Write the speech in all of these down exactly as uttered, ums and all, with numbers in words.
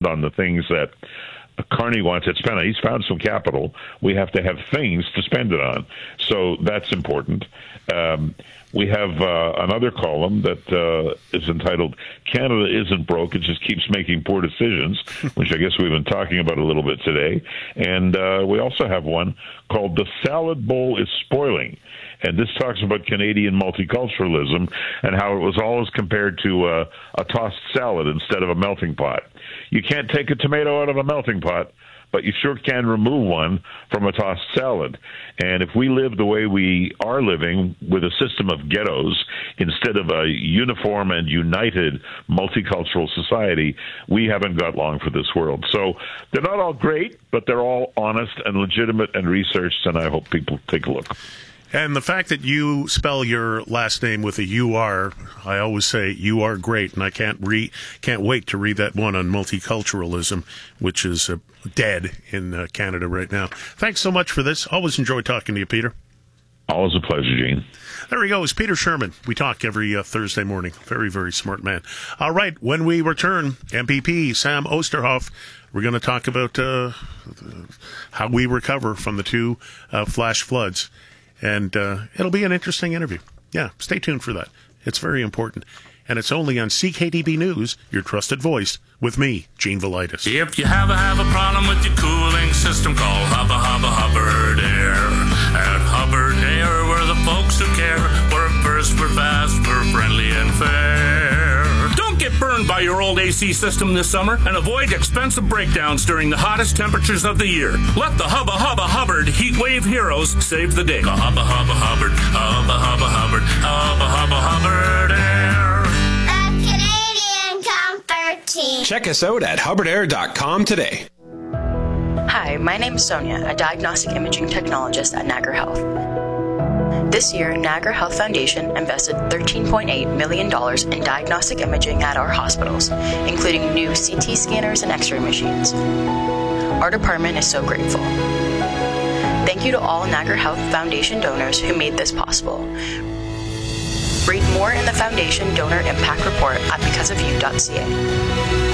on the things that Carney wants it spent on. He's found some capital. We have to have things to spend it on. So that's important. Um, we have uh, another column that uh, is entitled Canada Isn't Broke, it just keeps making poor decisions, which I guess we've been talking about a little bit today. And uh, we also have one called The Salad Bowl is Spoiling. And this talks about Canadian multiculturalism and how it was always compared to uh, a tossed salad instead of a melting pot. You can't take a tomato out of a melting pot, but you sure can remove one from a tossed salad. And if we live the way we are living, with a system of ghettos instead of a uniform and united multicultural society, we haven't got long for this world. So they're not all great, but they're all honest and legitimate and researched, and I hope people take a look. And the fact that you spell your last name with a U R, I always say you are great, and I can't re can't wait to read that one on multiculturalism, which is uh, dead in uh, Canada right now. Thanks so much for this. Always enjoy talking to you, Peter. Always a pleasure, Gene. There he goes, Peter Sherman. We talk every uh, Thursday morning. Very, very smart man. All right, when we return, M P P Sam Oosterhoff, we're going to talk about uh, how we recover from the two uh, flash floods. And uh, it'll be an interesting interview. Yeah, stay tuned for that. It's very important. And it's only on C K D B News, your trusted voice, with me, Gene Velitis. If you have a, have a problem with your cooling system, call Hubba Hubba Hubbard Air. At Hubbard Air, we're the folks who care. We're first, we're fast, we're friendly and fair. Don't get burned by your old A C system this summer and avoid expensive breakdowns during the hottest temperatures of the year. Let the Hubba Hubba Hubbard Heat Wave Heroes save the day. Hubba Hubba Hubbard, Hubba Hubba Hubbard, Hubba Hubba Hubbard Air. The Canadian Comfort Team. Check us out at hubbard air dot com today. Hi, my name is Sonia, a diagnostic imaging technologist at Niagara Health. This year, Niagara Health Foundation invested thirteen point eight million dollars in diagnostic imaging at our hospitals, including new C T scanners and X-ray machines. Our department is so grateful. Thank you to all Niagara Health Foundation donors who made this possible. Read more in the Foundation Donor Impact Report at because of you dot c a.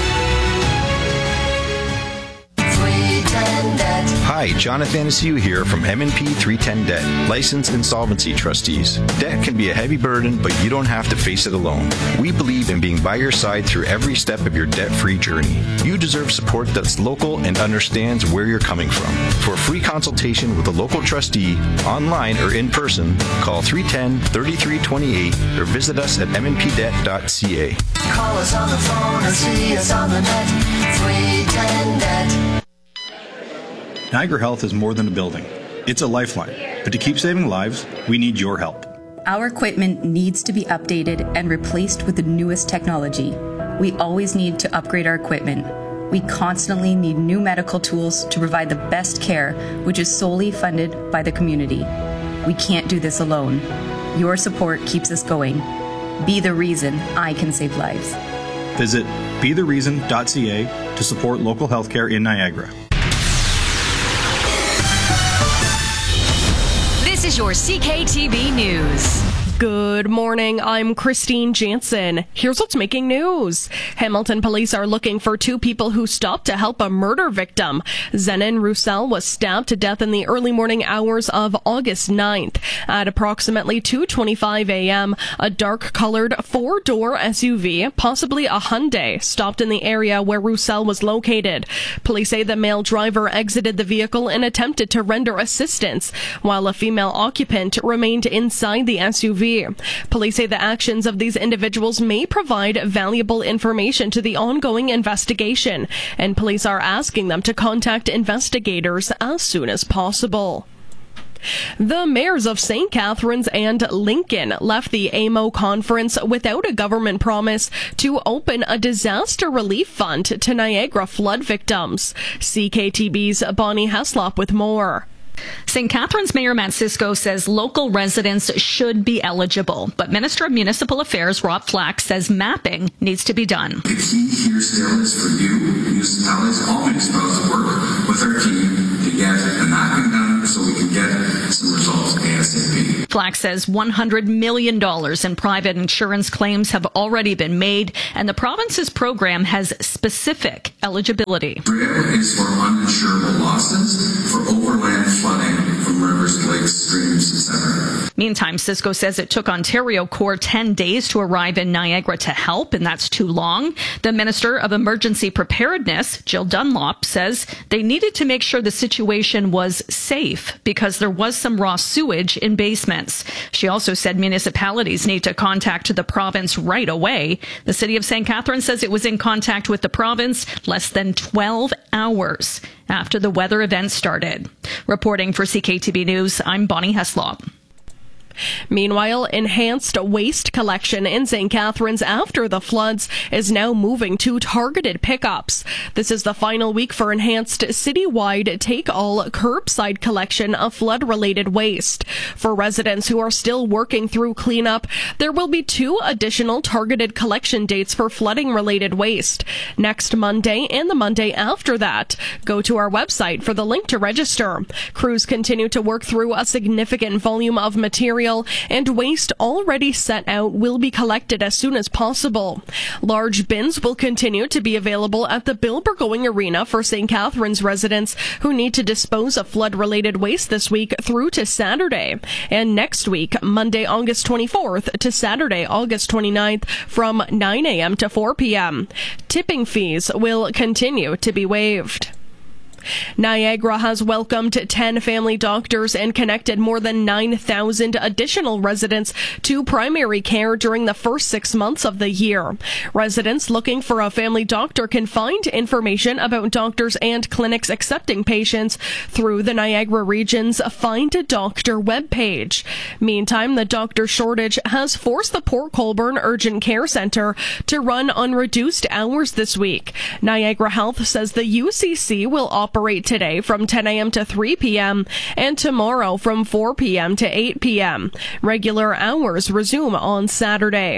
Hi, Jonathan Asiu here from M and P three ten Debt, Licensed Insolvency Trustees. Debt can be a heavy burden, but you don't have to face it alone. We believe in being by your side through every step of your debt-free journey. You deserve support that's local and understands where you're coming from. For a free consultation with a local trustee, online or in person, call three one zero, three three two eight or visit us at m n p debt dot c a. Call us on the phone or see us on the net. three ten debt. Niagara Health is more than a building. It's a lifeline. But to keep saving lives, we need your help. Our equipment needs to be updated and replaced with the newest technology. We always need to upgrade our equipment. We constantly need new medical tools to provide the best care, which is solely funded by the community. We can't do this alone. Your support keeps us going. Be the reason I can save lives. Visit be the reason dot c a to support local healthcare in Niagara. This is your C K T B News. Good morning, I'm Christine Jansen. Here's what's making news. Hamilton police are looking for two people who stopped to help a murder victim. Zenon Roussel was stabbed to death in the early morning hours of August ninth. At approximately two twenty-five a.m., a dark-colored four-door S U V, possibly a Hyundai, stopped in the area where Roussel was located. Police say the male driver exited the vehicle and attempted to render assistance, while a female occupant remained inside the S U V. Police say the actions of these individuals may provide valuable information to the ongoing investigation, and police are asking them to contact investigators as soon as possible. The mayors of Saint Catharines and Lincoln left the A M O conference without a government promise to open a disaster relief fund to Niagara flood victims. C K T B's Bonnie Heslop with more. Saint Catharines Mayor Matt Cisco says local residents should be eligible, but Minister of Municipal Affairs Rob Flack says mapping needs to be done. The key here still is for you, municipalities, all municipalities to work with our team to get the mapping done so we can get some results ASAP. Flack says one hundred million dollars in private insurance claims have already been made, and the province's program has specific eligibility. Rail is for uninsurable losses for overland flooding from rivers, lakes, streams, et cetera. Meantime, Cisco says it took Ontario Corps ten days to arrive in Niagara to help, and that's too long. The Minister of Emergency Preparedness, Jill Dunlop, says they needed to make sure the situation was safe because there was some raw sewage in basements. She also said municipalities need to contact the province right away. The city of Saint Catharines says it was in contact with the province less than twelve hours after the weather event started. Reporting for C K T B News, I'm Bonnie Heslop. Meanwhile, enhanced waste collection in Saint Catharines after the floods is now moving to targeted pickups. This is the final week for enhanced citywide take-all curbside collection of flood-related waste. For residents who are still working through cleanup, there will be two additional targeted collection dates for flooding-related waste. Next Monday and the Monday after that. Go to our website for the link to register. Crews continue to work through a significant volume of material, and waste already set out will be collected as soon as possible. Large bins will continue to be available at the Bill Burgoyne Arena for Saint Catharines residents who need to dispose of flood-related waste this week through to Saturday. And next week, Monday, August twenty-fourth to Saturday, August twenty-ninth from nine a.m. to four p.m. Tipping fees will continue to be waived. Niagara has welcomed ten family doctors and connected more than nine thousand additional residents to primary care during the first six months of the year. Residents looking for a family doctor can find information about doctors and clinics accepting patients through the Niagara region's Find a Doctor webpage. Meantime, the doctor shortage has forced the Port Colborne Urgent Care Centre to run on reduced hours this week. Niagara Health says the U C C will operate Operate today from ten a.m. to three p.m. and tomorrow from four p.m. to eight p.m. Regular hours resume on Saturday.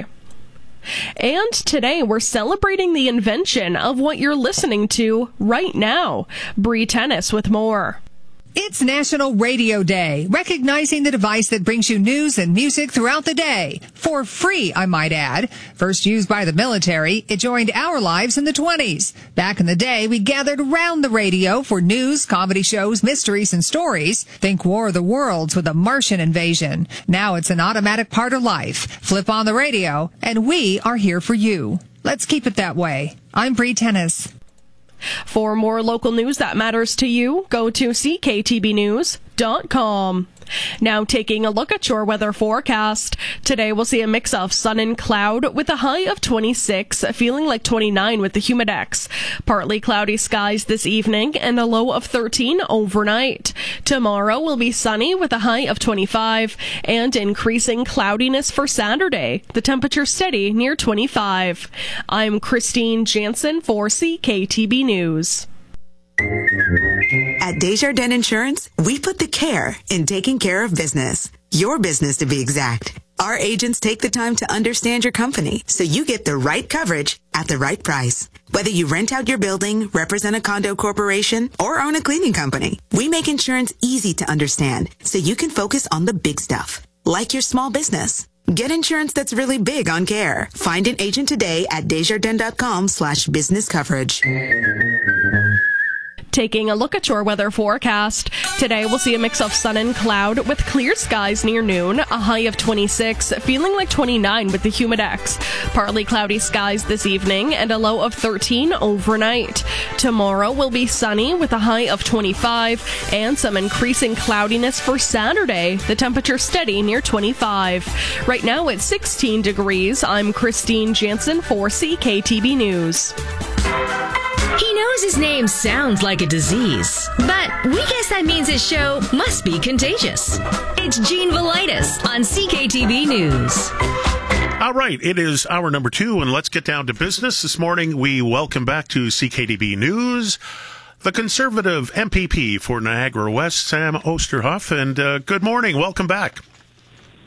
And today we're celebrating the invention of what you're listening to right now. Bree Tennis with more. It's National Radio Day, recognizing the device that brings you news and music throughout the day. For free, I might add. First used by the military, it joined our lives in the twenties. Back in the day, we gathered around the radio for news, comedy shows, mysteries, and stories. Think War of the Worlds with a Martian invasion. Now it's an automatic part of life. Flip on the radio, and we are here for you. Let's keep it that way. I'm Bree Tennis. For more local news that matters to you, go to c k t b news dot com. Now taking a look at your weather forecast. Today we'll see a mix of sun and cloud with a high of twenty-six, feeling like twenty-nine with the humidex. Partly cloudy skies this evening and a low of thirteen overnight. Tomorrow will be sunny with a high of twenty-five and increasing cloudiness for Saturday. The temperature steady near twenty-five. I'm Christine Jansen for C K T B News. At Desjardins Insurance, we put the care in taking care of business. Your business, to be exact. Our agents take the time to understand your company so you get the right coverage at the right price. Whether you rent out your building, represent a condo corporation, or own a cleaning company, we make insurance easy to understand so you can focus on the big stuff, like your small business. Get insurance that's really big on care. Find an agent today at desjardins.com slash business coverage. Taking a look at your weather forecast. Today we'll see a mix of sun and cloud with clear skies near noon, a high of twenty-six, feeling like twenty-nine with the humidex. Partly cloudy skies this evening and a low of thirteen overnight. Tomorrow will be sunny with a high of twenty-five and some increasing cloudiness for Saturday. The temperature steady near twenty-five. Right now it's sixteen degrees. I'm Christine Jansen for C K T B News. He knows his name sounds like a disease, but we guess that means his show must be contagious. It's Gene Velitis on C K T B News. All right, it is hour number two, and let's get down to business. This morning, we welcome back to C K T B News the Conservative M P P for Niagara West, Sam Oosterhoff, and uh, good morning. Welcome back.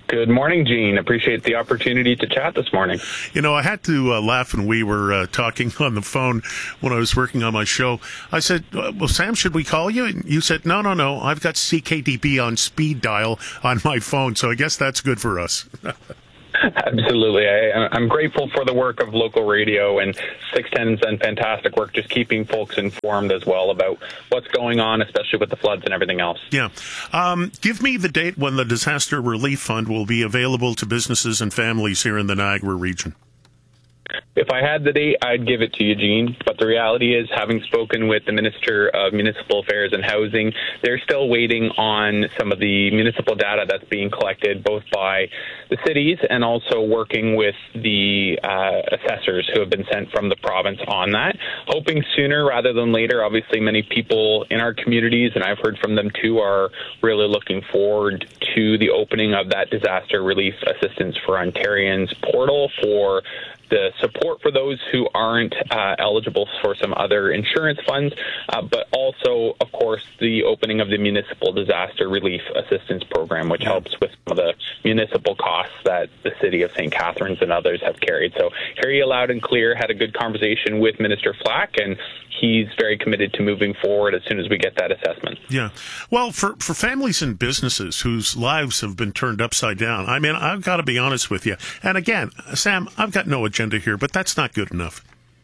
Good morning, Gene. Appreciate the opportunity to chat this morning. You know, I had to uh, laugh when we were uh, talking on the phone when I was working on my show. I said, well, Sam, should we call you? And you said, no, no, no. I've got C K D B on speed dial on my phone, so I guess that's good for us. Absolutely. I, I'm grateful for the work of local radio, and six ten's done fantastic work just keeping folks informed as well about what's going on, especially with the floods and everything else. Yeah. Um, give me the date when the Disaster Relief Fund will be available to businesses and families here in the Niagara region. If I had the date, I'd give it to you, Gene. But the reality is, having spoken with the Minister of Municipal Affairs and Housing, they're still waiting on some of the municipal data that's being collected, both by the cities and also working with the uh, assessors who have been sent from the province on that. Hoping sooner rather than later. Obviously, many people in our communities, and I've heard from them too, are really looking forward to the opening of that Disaster Relief Assistance for Ontarians portal for the support for those who aren't uh, eligible for some other insurance funds, uh, but also, of course, the opening of the Municipal Disaster Relief Assistance Program, which helps with some of the municipal costs that the City of Saint Catharines and others have carried. So hear you loud and clear, had a good conversation with Minister Flack, and he's very committed to moving forward as soon as we get that assessment. Yeah. Well, for, for families and businesses whose lives have been turned upside down, I mean, I've got to be honest with you. And again, Sam, I've got no agenda here, but that's not good enough.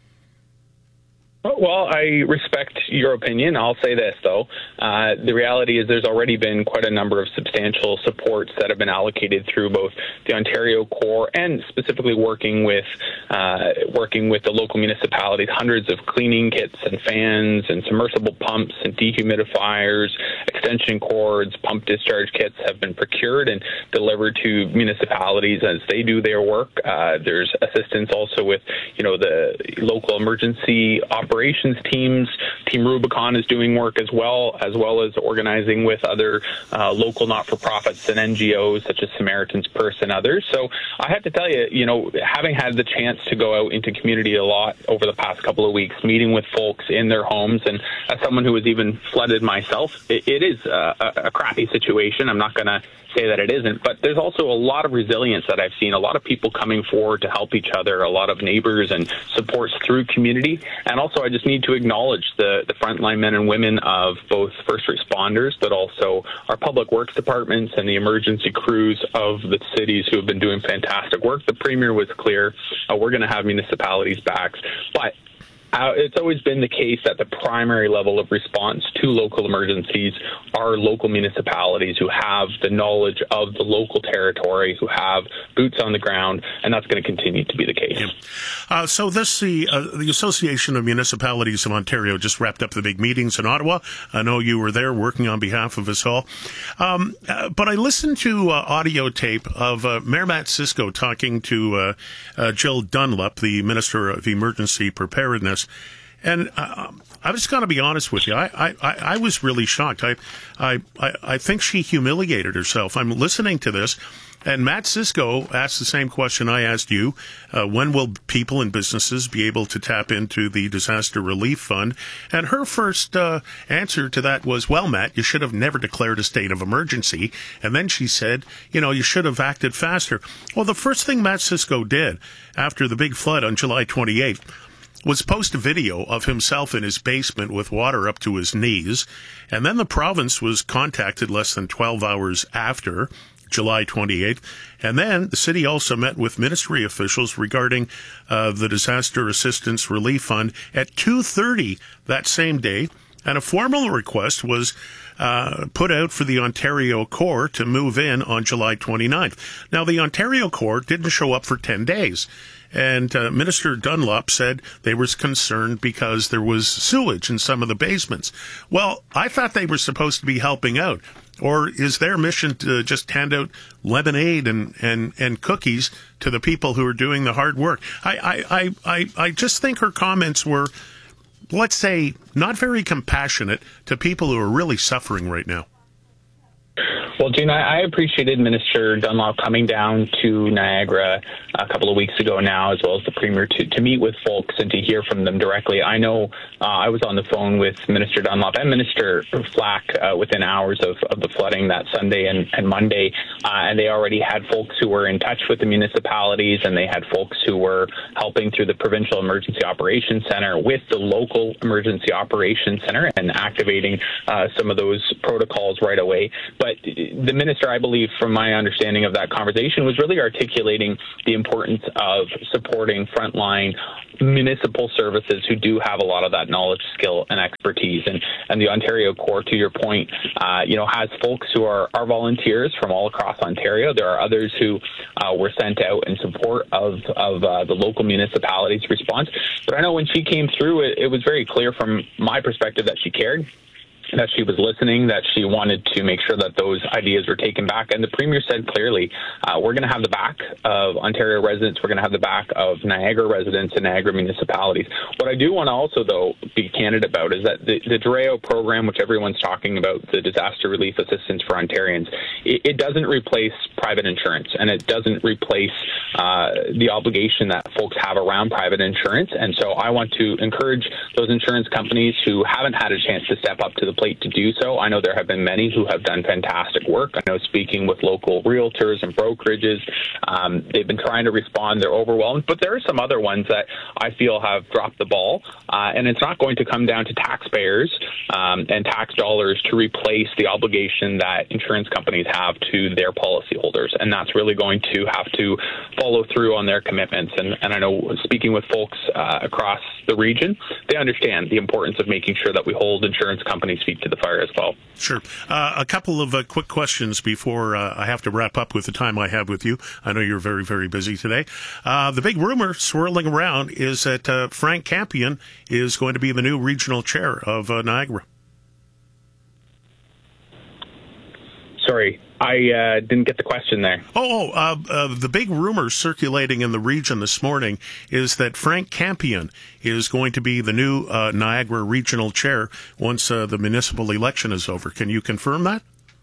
Well, I respect your opinion. I'll say this, though. Uh, the reality is there's already been quite a number of substantial supports that have been allocated through both the Ontario Corps and specifically working with uh, working with the local municipalities. Hundreds of cleaning kits and fans and submersible pumps and dehumidifiers, extension cords, pump discharge kits have been procured and delivered to municipalities as they do their work. Uh, there's assistance also with, you know, the local emergency operations operations teams. Team Rubicon is doing work as well, as well as organizing with other uh, local not-for-profits and N G Os such as Samaritan's Purse and others. So I have to tell you, you know, having had the chance to go out into community a lot over the past couple of weeks, meeting with folks in their homes, and as someone who was even flooded myself, it, it is a, a crappy situation. I'm not going to say that it isn't, but there's also a lot of resilience that I've seen, a lot of people coming forward to help each other, a lot of neighbors and supports through community. And also I just need to acknowledge the, the frontline men and women of both first responders, but also our public works departments and the emergency crews of the cities who have been doing fantastic work. The Premier was clear, uh, we're going to have municipalities' backs, but Uh, it's always been the case that the primary level of response to local emergencies are local municipalities who have the knowledge of the local territory, who have boots on the ground, and that's going to continue to be the case. Yeah. Uh, so this, the, uh, the Association of Municipalities of Ontario just wrapped up the big meetings in Ottawa. I know you were there working on behalf of us all. Um, uh, but I listened to uh, audio tape of uh, Mayor Matt Cisco talking to uh, uh, Jill Dunlop, the Minister of Emergency Preparedness. And uh, I was going to be honest with you. I, I, I was really shocked. I, I, I think she humiliated herself. I'm listening to this, and Matt Cisco asked the same question I asked you. Uh, when will people and businesses be able to tap into the Disaster Relief Fund? And her first uh, answer to that was, well, Matt, you should have never declared a state of emergency. And then she said, you know, you should have acted faster. Well, the first thing Matt Cisco did after the big flood on July twenty-eighth was post a video of himself in his basement with water up to his knees. And then the province was contacted less than twelve hours after July twenty-eighth. And then the city also met with ministry officials regarding uh, the Disaster Assistance Relief Fund at two thirty that same day. And a formal request was uh, put out for the Ontario Corps to move in on July twenty-ninth. Now, the Ontario Corps didn't show up for ten days. And uh, Minister Dunlop said they were concerned because there was sewage in some of the basements. Well, I thought they were supposed to be helping out. Or is their mission to just hand out lemonade and, and, and cookies to the people who are doing the hard work? I, I, I, I just think her comments were, let's say, not very compassionate to people who are really suffering right now. Well, Gene, I appreciated Minister Dunlop coming down to Niagara a couple of weeks ago now, as well as the Premier, to, to meet with folks and to hear from them directly. I know uh, I was on the phone with Minister Dunlop and Minister Flack uh, within hours of, of the flooding that Sunday and, and Monday, uh, and they already had folks who were in touch with the municipalities, and they had folks who were helping through the Provincial Emergency Operations Centre with the local Emergency Operations Centre and activating uh, some of those protocols right away. But the minister, I believe, from my understanding of that conversation, was really articulating the importance of supporting frontline municipal services who do have a lot of that knowledge, skill, and expertise. And, and the Ontario Corps, to your point, uh, you know, has folks who are, are volunteers from all across Ontario. There are others who uh, were sent out in support of, of uh, the local municipalities' response. But I know when she came through, it, it was very clear from my perspective that she cared, that she was listening, that she wanted to make sure that those ideas were taken back. And the Premier said clearly, uh, we're going to have the back of Ontario residents, we're going to have the back of Niagara residents and Niagara municipalities. What I do want to also, though, be candid about is that the, the D R E O program, which everyone's talking about, the Disaster Relief Assistance for Ontarians, it, it doesn't replace private insurance, and it doesn't replace uh, the obligation that folks have around private insurance. And so I want to encourage those insurance companies who haven't had a chance to step up to the plate to do so. I know there have been many who have done fantastic work. I know speaking with local realtors and brokerages, um, they've been trying to respond. They're overwhelmed, but there are some other ones that I feel have dropped the ball, uh, and it's not going to come down to taxpayers um, and tax dollars to replace the obligation that insurance companies have to their policyholders, and that's really going to have to follow through on their commitments. And, and I know speaking with folks uh, across the region, they understand the importance of making sure that we hold insurance companies' feet to the fire as well. Sure. Uh, a couple of uh, quick questions before uh, I have to wrap up with the time I have with you. I know you're very, very busy today. Uh, the big rumor swirling around is that uh, Frank Campion is going to be the new regional chair of uh, Niagara. Sorry, I uh, didn't get the question there. Oh, uh, uh, the big rumor circulating in the region this morning is that Frank Campion is going to be the new uh, Niagara regional chair once uh, the municipal election is over. Can you confirm that?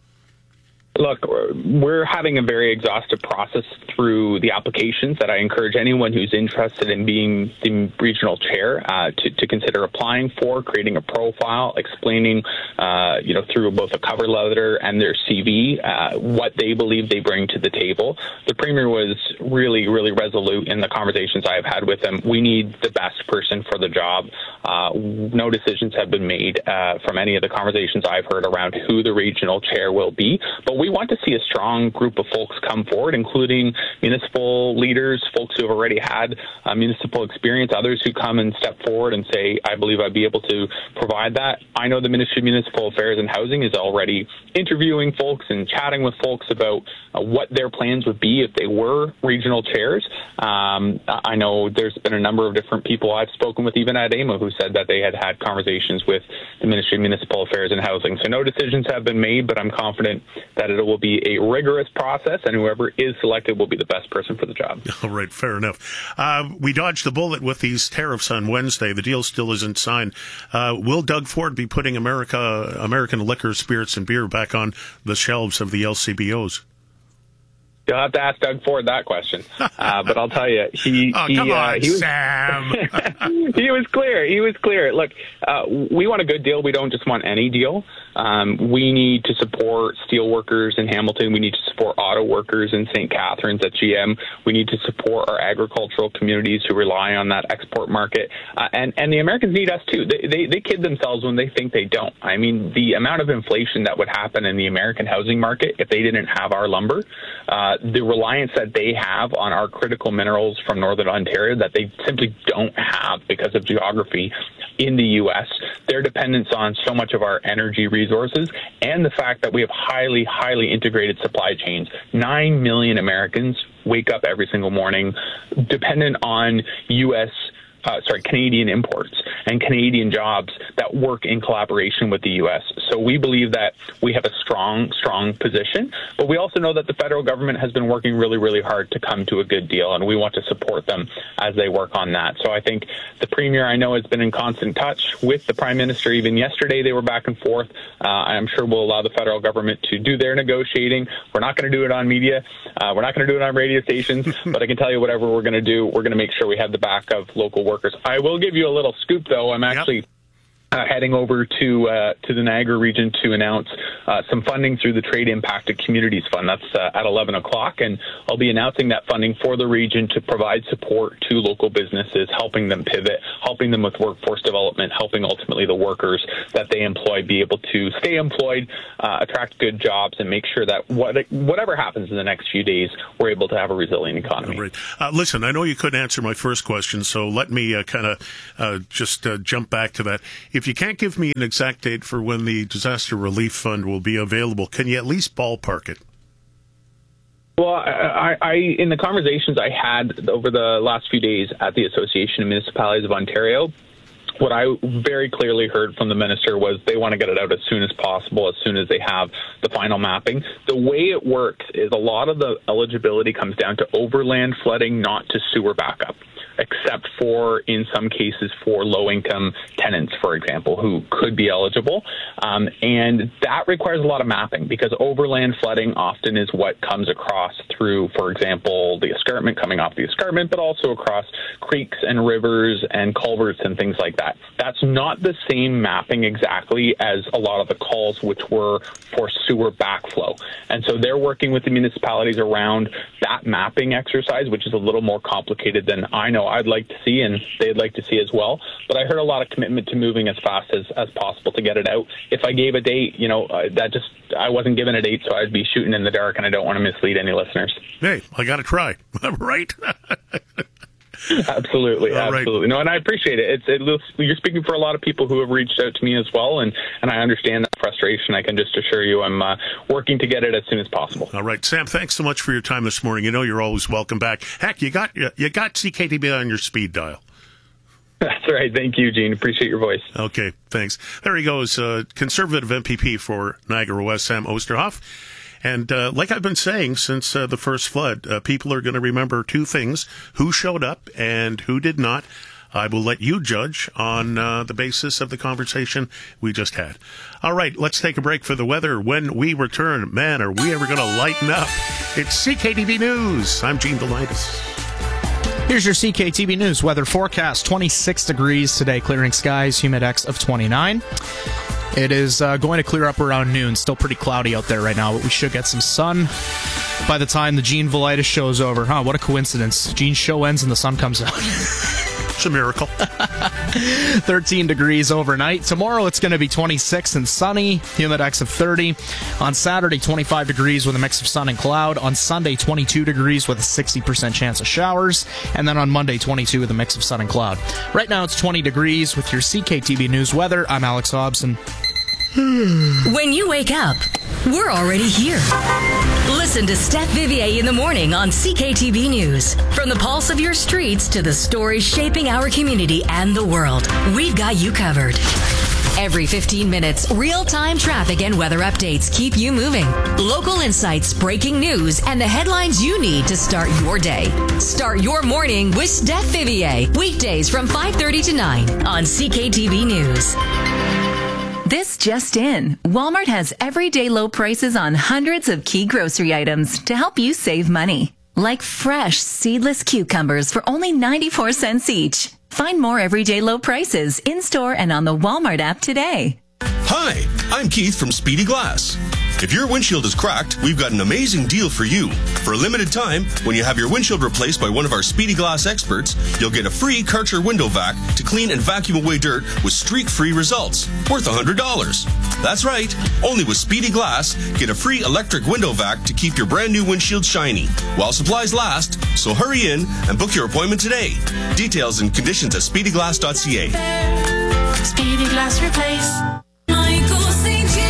Look, we're having a very exhaustive process through the applications that I encourage anyone who's interested in being the regional chair uh, to, to consider applying for, creating a profile, explaining, uh, you know, through both a cover letter and their C V, uh, what they believe they bring to the table. The Premier was really, really resolute in the conversations I've had with him. We need the best person for the job. Uh, no decisions have been made uh, from any of the conversations I've heard around who the regional chair will be, but we want to see a strong group of folks come forward, including municipal leaders, folks who have already had uh, municipal experience, others who come and step forward and say, I believe I'd be able to provide that. I know the Ministry of Municipal Affairs and Housing is already interviewing folks and chatting with folks about uh, what their plans would be if they were regional chairs. Um, I know there's been a number of different people I've spoken with, even at A M O, who said that they had had conversations with the Ministry of Municipal Affairs and Housing. So no decisions have been made, but I'm confident that it will be a rigorous process, and whoever is selected will be the best person for the job. All right, fair enough. Uh, we dodged the bullet with these tariffs on Wednesday. The deal still isn't signed. Uh, will Doug Ford be putting America, American liquor, spirits, and beer back on the shelves of the L C B Os? You'll have to ask Doug Ford that question. Uh, but I'll tell you, he, oh, he, come on, uh, he was, Sam. he was clear. He was clear. Look, uh, we want a good deal. We don't just want any deal. Um, we need to support steel workers in Hamilton. We need to support auto workers in Saint Catharines at G M. We need to support our agricultural communities who rely on that export market. Uh, and, and the Americans need us too. They, they, they kid themselves when they think they don't. I mean, the amount of inflation that would happen in the American housing market if they didn't have our lumber, uh, the reliance that they have on our critical minerals from Northern Ontario that they simply don't have because of geography in the U S, their dependence on so much of our energy resources, and the fact that we have highly, highly integrated supply chains. Nine million Americans wake up every single morning dependent on U S uh, sorry, Canadian imports and Canadian jobs that work in collaboration with the U S. So we believe that we have a strong, strong position, but we also know that the federal government has been working really, really hard to come to a good deal, and we want to support them as they work on that. So I think the Premier, I know, has been in constant touch with the Prime Minister. Even yesterday, they were back and forth. Uh, I'm sure we'll allow the federal government to do their negotiating. We're not going to do it on media. Uh, we're not going to do it on radio stations, but I can tell you whatever we're going to do, we're going to make sure we have the back of local workers. I will give you a little scoop, though. I'm actually... Yep. Uh, heading over to uh, to the Niagara region to announce uh, some funding through the Trade Impacted Communities Fund. That's uh, at eleven o'clock, and I'll be announcing that funding for the region to provide support to local businesses, helping them pivot, helping them with workforce development, helping ultimately the workers that they employ be able to stay employed, uh, attract good jobs, and make sure that what, whatever happens in the next few days, we're able to have a resilient economy. Right. Uh, listen, I know you couldn't answer my first question, so let me uh, kind of uh, just uh, jump back to that. If If you can't give me an exact date for when the Disaster Relief Fund will be available, can you at least ballpark it? Well, I, I, in the conversations I had over the last few days at the Association of Municipalities of Ontario, what I very clearly heard from the minister was they want to get it out as soon as possible, as soon as they have the final mapping. The way it works is a lot of the eligibility comes down to overland flooding, not to sewer backup, except for, in some cases, for low-income tenants, for example, who could be eligible. Um, and that requires a lot of mapping because overland flooding often is what comes across through, for example, the escarpment, coming off the escarpment, but also across creeks and rivers and culverts and things like that. That's not the same mapping exactly as a lot of the calls which were for sewer backflow. And so they're working with the municipalities around that mapping exercise, which is a little more complicated than I know I'd like to see and they'd like to see as well. But I heard a lot of commitment to moving as fast as, as possible to get it out. If I gave a date, you know, uh, that just, I wasn't given a date, so I'd be shooting in the dark, and I don't want to mislead any listeners. Hey, I got to try, right? Absolutely, All absolutely. Right. No, and I appreciate it. It's it, you're speaking for a lot of people who have reached out to me as well, and, and I understand that frustration. I can just assure you I'm uh, working to get it as soon as possible. All right, Sam, thanks so much for your time this morning. You know you're always welcome back. Heck, you got you got C K T B on your speed dial. That's right. Thank you, Gene. Appreciate your voice. Okay, thanks. There he goes, uh, Conservative M P P for Niagara West, Sam Oosterhoff. And uh, like I've been saying since uh, the first flood, uh, people are going to remember two things: who showed up and who did not. I will let you judge on uh, the basis of the conversation we just had. All right, let's take a break for the weather. When we return, man, are we ever going to lighten up? It's C K T B News. I'm Gene Velitis. Here's your C K T B News weather forecast. twenty-six degrees today, clearing skies, humidex of twenty-nine. It is uh, going to clear up around noon. Still pretty cloudy out there right now, but we should get some sun by the time the Gene Velitis show is over. Huh, what a coincidence. Gene's show ends and the sun comes out. It's a miracle. thirteen degrees overnight. Tomorrow it's going to be twenty-six and sunny, humidex of thirty. On Saturday, twenty-five degrees with a mix of sun and cloud. On Sunday, twenty-two degrees with a sixty percent chance of showers. And then on Monday, twenty-two with a mix of sun and cloud. Right now it's twenty degrees with your C K T V News weather. I'm Alex Hobson. When you wake up, we're already here. Listen to Steph Vivier in the morning on C K T V News. From the pulse of your streets to the stories shaping our community and the world, we've got you covered. Every fifteen minutes, real-time traffic and weather updates keep you moving. Local insights, breaking news, and the headlines you need to start your day. Start your morning with Steph Vivier. Weekdays from five thirty to nine on C K T V News. This just in. Walmart has everyday low prices on hundreds of key grocery items to help you save money. Like fresh, seedless cucumbers for only ninety-four cents each. Find more everyday low prices in-store and on the Walmart app today. Hi, I'm Keith from Speedy Glass. If your windshield is cracked, we've got an amazing deal for you. For a limited time, when you have your windshield replaced by one of our Speedy Glass experts, you'll get a free Karcher window vac to clean and vacuum away dirt with streak-free results, worth one hundred dollars. That's right, only with Speedy Glass, get a free electric window vac to keep your brand new windshield shiny, while supplies last, so hurry in and book your appointment today. Details and conditions at speedy glass dot c a. Speedy Glass Replace. Michael Saint James.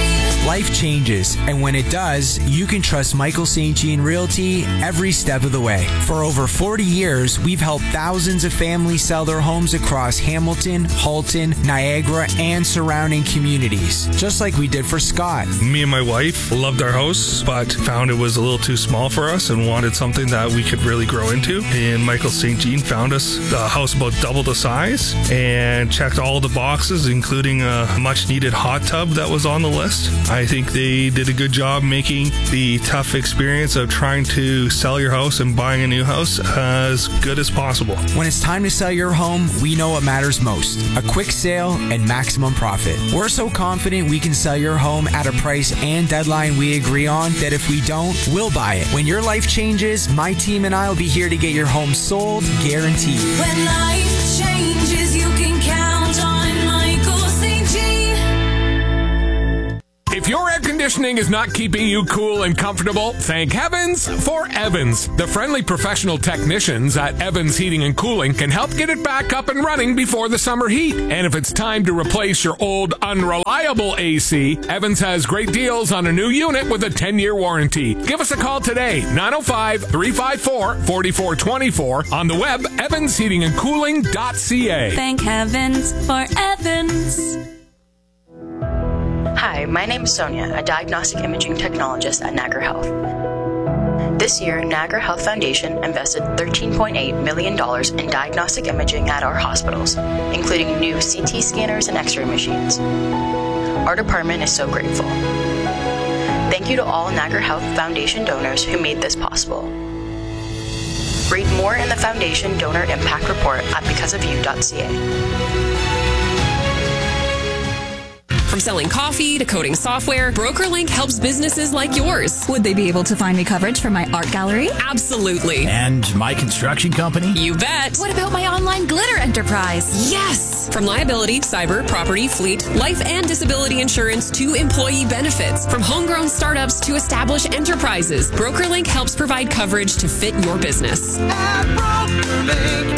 Life changes, and when it does, you can trust Michael Saint Jean Realty every step of the way. For over forty years, we've helped thousands of families sell their homes across Hamilton, Halton, Niagara, and surrounding communities, just like we did for Scott. Me and my wife loved our house, but found it was a little too small for us and wanted something that we could really grow into. And Michael Saint Jean found us a house about double the size and checked all the boxes, including a much needed hot tub that was on the list. I think they did a good job making the tough experience of trying to sell your house and buying a new house as good as possible. When it's time to sell your home, we know what matters most: a quick sale and maximum profit. We're so confident we can sell your home at a price and deadline we agree on that if we don't, we'll buy it. When your life changes, my team and I will be here to get your home sold, guaranteed. When life changes, you can count on Michael Saint Jean. If your air conditioning is not keeping you cool and comfortable, thank heavens for Evans. The friendly professional technicians at Evans Heating and Cooling can help get it back up and running before the summer heat. And if it's time to replace your old unreliable A C, Evans has great deals on a new unit with a ten-year warranty. Give us a call today, nine oh five, three five four, four four two four, on the web, evans heating and cooling dot c a. Thank heavens for Evans. Hi, my name is Sonia, a diagnostic imaging technologist at Niagara Health. This year, Niagara Health Foundation invested thirteen point eight million dollars in diagnostic imaging at our hospitals, including new C T scanners and X-ray machines. Our department is so grateful. Thank you to all Niagara Health Foundation donors who made this possible. Read more in the Foundation Donor Impact Report at because of you dot c a. From selling coffee to coding software, BrokerLink helps businesses like yours. Would they be able to find me coverage for my art gallery? Absolutely. And my construction company? You bet. What about my online glitter enterprise? Yes. From liability, cyber, property, fleet, life and disability insurance to employee benefits. From homegrown startups to established enterprises, BrokerLink helps provide coverage to fit your business. At BrokerLink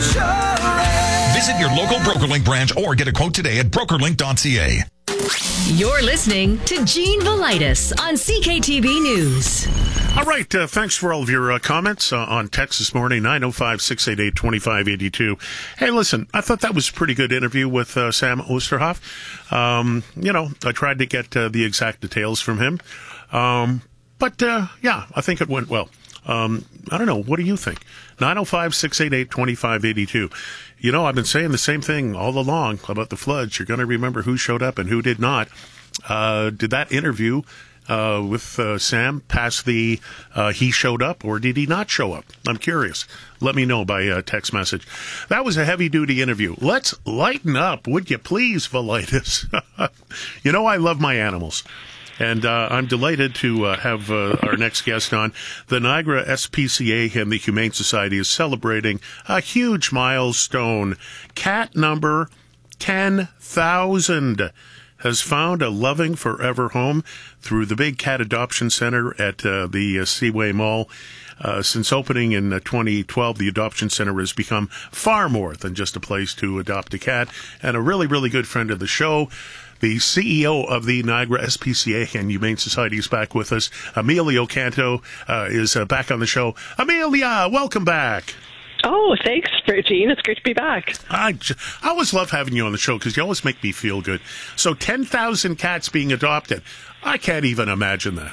Insurance. Visit your local BrokerLink branch or get a quote today at broker link dot c a. You're listening to Gene Velitis on C K T V News. All right, uh, thanks for all of your uh, comments uh, on text this morning, nine oh five, six eight eight, two five eight two. Hey, listen, I thought that was a pretty good interview with uh, Sam Osterhoff. Um, you know, I tried to get uh, the exact details from him. Um, but, uh, yeah, I think it went well. Um, I don't know. What do you think? nine oh five, six eight eight, two five eight two. You know, I've been saying the same thing all along about the floods. You're going to remember who showed up and who did not. Uh, did that interview uh, with uh, Sam pass the uh, he showed up, or did he not show up? I'm curious. Let me know by uh, text message. That was a heavy-duty interview. Let's lighten up, would you please, Velitis? You know I love my animals. And uh, I'm delighted to uh, have uh, our next guest on. The Niagara S P C A and the Humane Society is celebrating a huge milestone. Cat number ten thousand has found a loving forever home through the Big Cat Adoption Center at uh, the uh, Seaway Mall. Uh, since opening in uh, twenty twelve, the Adoption Center has become far more than just a place to adopt a cat. And a really, really good friend of the show, the C E O of the Niagara S P C A and Humane Society, is back with us. Amelia Canto uh, is uh, back on the show. Amelia, welcome back. Oh, thanks, Gene. It's great to be back. I, j- I always love having you on the show because you always make me feel good. So ten thousand cats being adopted. I can't even imagine that.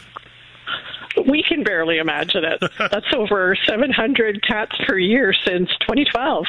We can barely imagine it. That's over seven hundred cats per year since twenty twelve.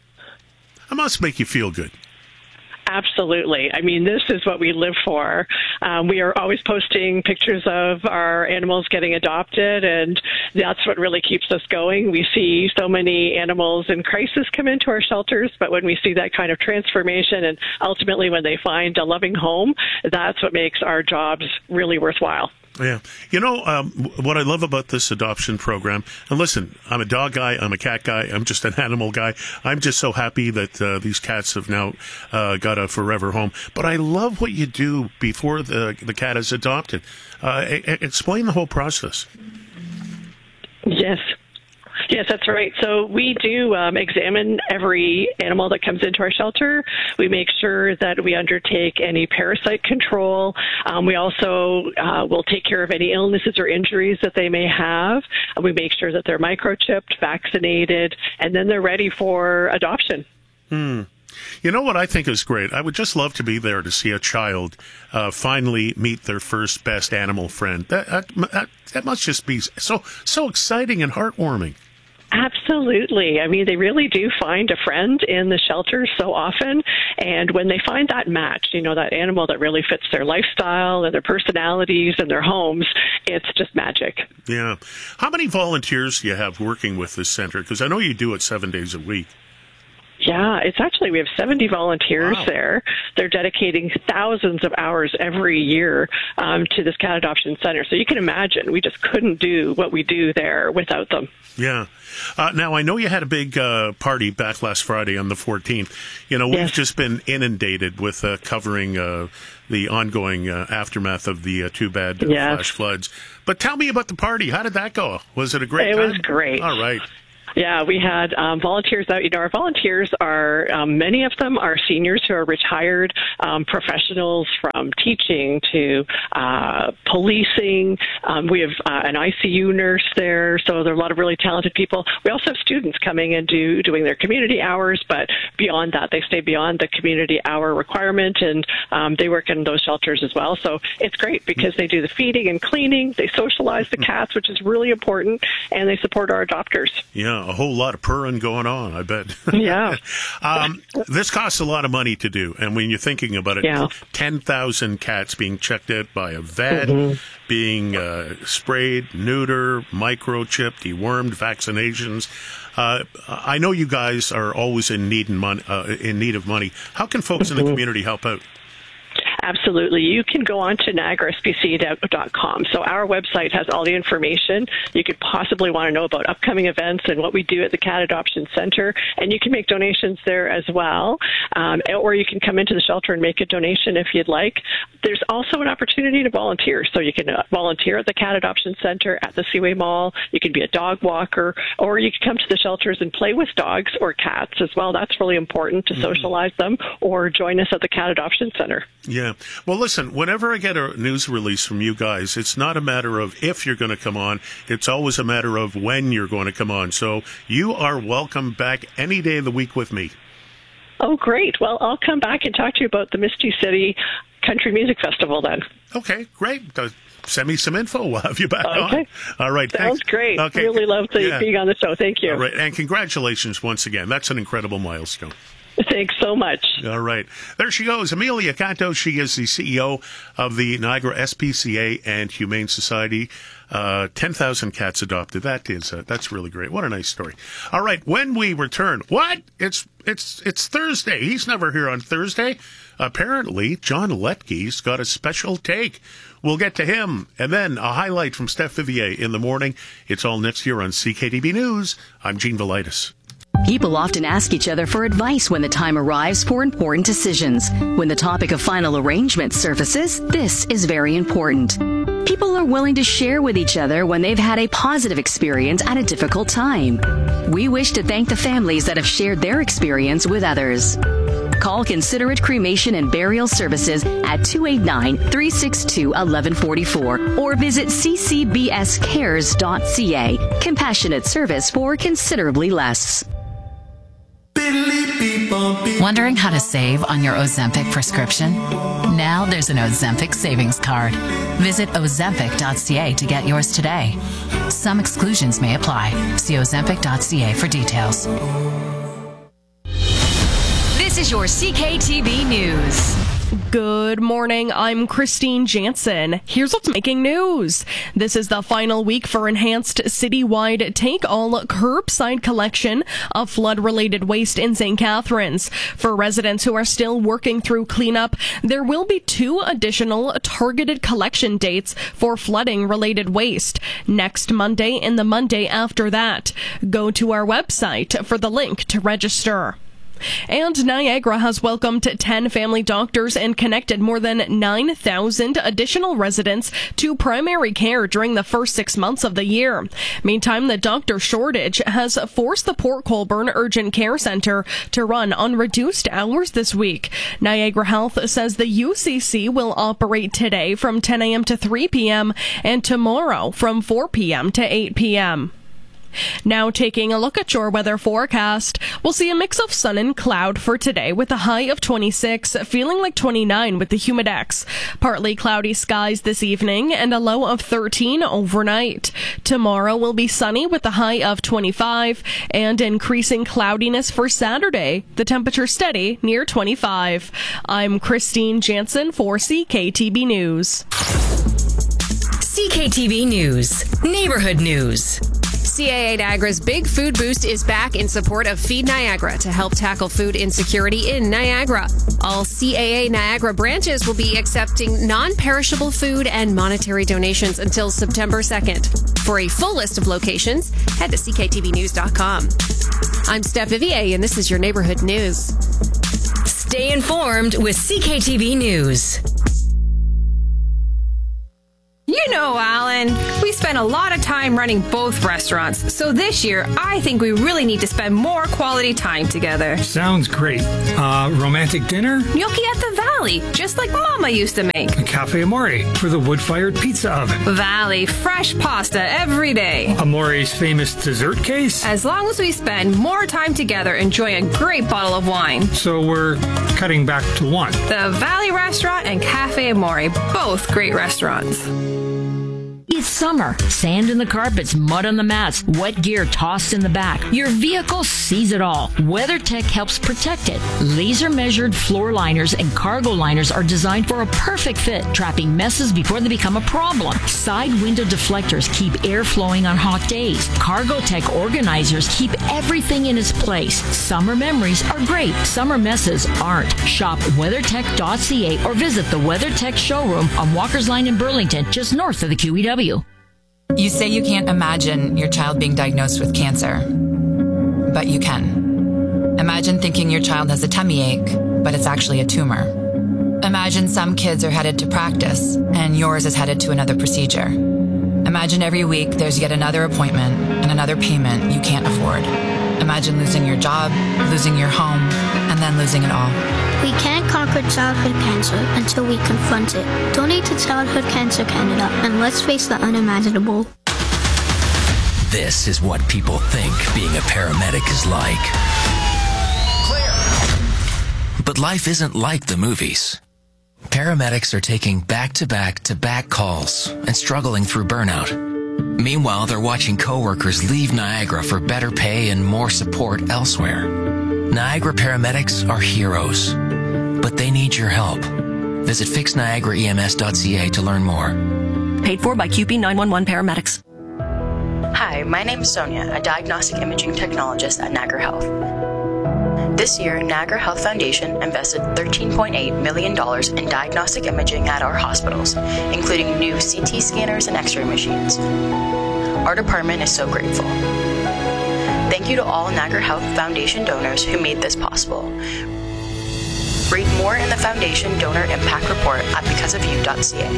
That must make you feel good. Absolutely. I mean, this is what we live for. Um, we are always posting pictures of our animals getting adopted, and that's what really keeps us going. We see so many animals in crisis come into our shelters, but when we see that kind of transformation and ultimately when they find a loving home, that's what makes our jobs really worthwhile. Yeah. You know, um, what I love about this adoption program, and listen, I'm a dog guy, I'm a cat guy, I'm just an animal guy. I'm just so happy that uh, these cats have now uh, got a forever home. But I love what you do before the, the cat is adopted. Uh, a- a- explain the whole process. Yes. Yes, that's right. So we do um, examine every animal that comes into our shelter. We make sure that we undertake any parasite control. Um, we also uh, will take care of any illnesses or injuries that they may have. And we make sure that they're microchipped, vaccinated, and then they're ready for adoption. Hmm. You know what I think is great? I would just love to be there to see a child uh, finally meet their first best animal friend. That, that that must just be so so exciting and heartwarming. Absolutely. I mean, they really do find a friend in the shelter so often. And when they find that match, you know, that animal that really fits their lifestyle and their personalities and their homes, it's just magic. Yeah. How many volunteers do you have working with this center? Because I know you do it seven days a week. Yeah, it's actually, we have seventy volunteers Wow. there. They're dedicating thousands of hours every year um, to this cat adoption center. So you can imagine, we just couldn't do what we do there without them. Yeah. Uh, now, I know you had a big uh, party back last Friday on the fourteenth. You know, we've Yes. just been inundated with uh, covering uh, the ongoing uh, aftermath of the uh, two bad uh, Yes. flash floods. But tell me about the party. How did that go? Was it a great It time? was great. All right. Yeah, we had um, volunteers out. You know, our volunteers are, um, many of them are seniors who are retired um, professionals from teaching to uh, policing. Um, we have uh, an I C U nurse there, so there are a lot of really talented people. We also have students coming and do, doing their community hours, but beyond that, they stay beyond the community hour requirement, and um, they work in those shelters as well. So it's great because they do the feeding and cleaning, they socialize the cats, which is really important, and they support our adopters. Yeah, a whole lot of purring going on, I bet. Yeah. um, this costs a lot of money to do. And when you're thinking about it, Yeah. ten thousand cats being checked out by a vet, Mhm. being uh, sprayed, neuter, microchipped, dewormed, vaccinations. Uh, I know you guys are always in need, and mon- uh, in need of money. How can folks in the Mhm. community help out? Absolutely. You can go on to niagara s p c dot com. So our website has all the information you could possibly want to know about upcoming events and what we do at the Cat Adoption Center. And you can make donations there as well. Um, or you can come into the shelter and make a donation if you'd like. There's also an opportunity to volunteer. So you can uh, volunteer at the Cat Adoption Center at the Seaway Mall. You can be a dog walker, or you can come to the shelters and play with dogs or cats as well. That's really important to socialize them, or join us at the Cat Adoption Center. Yeah. Well, listen, whenever I get a news release from you guys, it's not a matter of if you're going to come on. It's always a matter of when you're going to come on. So you are welcome back any day of the week with me. Oh, great. Well, I'll come back and talk to you about the Misty City Country Music Festival then. Okay, great. Uh, send me some info. We'll have you back Okay. on. All right. Sounds thanks. great. Okay. Really love the, Yeah. being on the show. Thank you. All right. And congratulations once again. That's an incredible milestone. Thanks so much. All right. There she goes, Amelia Canto. She is the C E O of the Niagara S P C A and Humane Society. Uh, ten thousand cats adopted. That is, uh, that's really great. What a nice story. All right. When we return, what? It's, it's, it's Thursday. He's never here on Thursday. Apparently, John Letke's got a special take. We'll get to him. And then a highlight from Steph Vivier in the morning. It's all next year on C K T B News. I'm Gene Velitis. People often ask each other for advice when the time arrives for important decisions. When the topic of final arrangement surfaces, this is very important. People are willing to share with each other when they've had a positive experience at a difficult time. We wish to thank the families that have shared their experience with others. Call Considerate Cremation and Burial Services at two eight nine, three six two, one one four four or visit c c b s cares dot c a. Compassionate service for considerably less. Wondering how to save on your Ozempic prescription? Now there's an Ozempic savings card. Visit ozempic dot c a to get yours today. Some exclusions may apply. See ozempic dot c a for details. This is your C K T B News. Good morning. I'm Christine Jansen. Here's what's making news. This is the final week for enhanced citywide take-all curbside collection of flood-related waste in Saint Catharines. For residents who are still working through cleanup, there will be two additional targeted collection dates for flooding-related waste. Next Monday and the Monday after that. Go to our website for the link to register. And Niagara has welcomed ten family doctors and connected more than nine thousand additional residents to primary care during the first six months of the year. Meantime, the doctor shortage has forced the Port Colborne Urgent Care Centre to run on reduced hours this week. Niagara Health says the U C C will operate today from ten a.m. to three p.m. and tomorrow from four p.m. to eight p.m. Now taking a look at your weather forecast, we'll see a mix of sun and cloud for today with a high of twenty-six, feeling like twenty-nine with the humidex. Partly cloudy skies this evening and a low of thirteen overnight. Tomorrow will be sunny with a high of twenty-five and increasing cloudiness for Saturday. The temperature steady near twenty-five. I'm Christine Jansen for C K T B News. C K T V News, Neighborhood News. C A A Niagara's Big Food Boost is back in support of Feed Niagara to help tackle food insecurity in Niagara. All C A A Niagara branches will be accepting non-perishable food and monetary donations until September second. For a full list of locations, head to C K T V news dot com. I'm Steph Vivier, and this is your Neighborhood News. Stay informed with C K T V News. You know, Alan, we spend a lot of time running both restaurants, so this year I think we really need to spend more quality time together. Sounds great. Uh, romantic dinner? Gnocchi at the Valley, just like Mama used to make. A Cafe Amore for the wood-fired pizza oven. Valley, fresh pasta every day. Amore's famous dessert case? As long as we spend more time together enjoying a great bottle of wine. So we're cutting back to one. The Valley Restaurant and Cafe Amore, both great restaurants. It's summer. Sand in the carpets, mud on the mats, wet gear tossed in the back. Your vehicle sees it all. WeatherTech helps protect it. Laser-measured floor liners and cargo liners are designed for a perfect fit, trapping messes before they become a problem. Side window deflectors keep air flowing on hot days. Cargotech organizers keep everything in its place. Summer memories are great. Summer messes aren't. Shop weathertech dot c a or visit the WeatherTech showroom on Walker's Line in Burlington, just north of the Q E W. You say you can't imagine your child being diagnosed with cancer, but you can. Imagine thinking your child has a tummy ache, but it's actually a tumor. Imagine some kids are headed to practice, and yours is headed to another procedure. Imagine every week there's yet another appointment and another payment you can't afford. Imagine losing your job, losing your home, and then losing it all. We can't conquer childhood cancer until we confront it. Donate to Childhood Cancer Canada, and let's face the unimaginable. This is what people think being a paramedic is like. Clear. But life isn't like the movies. Paramedics are taking back-to-back-to-back calls and struggling through burnout. Meanwhile, they're watching coworkers leave Niagara for better pay and more support elsewhere. Niagara paramedics are heroes, but they need your help. Visit fix niagara e m s dot c a to learn more. Paid for by Q P nine one one Paramedics. Hi, my name is Sonia, a diagnostic imaging technologist at Niagara Health. This year, Niagara Health Foundation invested thirteen point eight million dollars in diagnostic imaging at our hospitals, including new C T scanners and X-ray machines. Our department is so grateful. Thank you to all Niagara Health Foundation donors who made this possible. Read more in the Foundation Donor Impact Report at because of you dot c a.